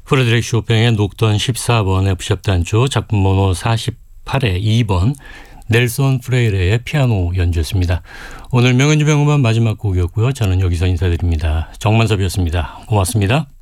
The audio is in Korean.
프레드릭 쇼팽의 녹던 14번 F샵 단조 작품 번호 48의 2번 넬손 프레이레의 피아노 연주였습니다. 오늘 명연주병음반 마지막 곡이었고요. 저는 여기서 인사드립니다. 정만섭이었습니다. 고맙습니다.